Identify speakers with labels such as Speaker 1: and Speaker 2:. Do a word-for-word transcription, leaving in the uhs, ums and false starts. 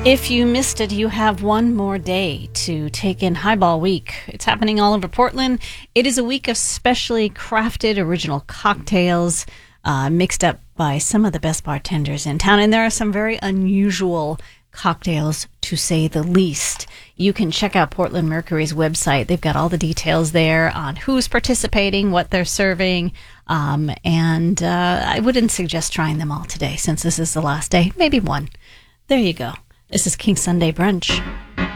Speaker 1: If you missed it, you have one more day to take in Highball Week. It's happening all over Portland. It is a week of specially crafted original cocktails uh, mixed up by some of the best bartenders in town. And there are some very unusual cocktails, to say the least. You can check out Portland Mercury's website. They've got all the details there on who's participating, what they're serving. Um, and uh, I wouldn't suggest trying them all today since this is the last day. Maybe one. There you go. This is King Sunday Brunch.